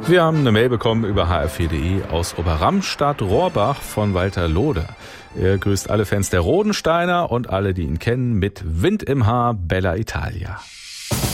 Wir haben eine Mail bekommen über hr4.de aus Oberramstadt-Rohrbach von Walter Lode. Er grüßt alle Fans der Rodensteiner und alle, die ihn kennen, mit Wind im Haar, Bella Italia.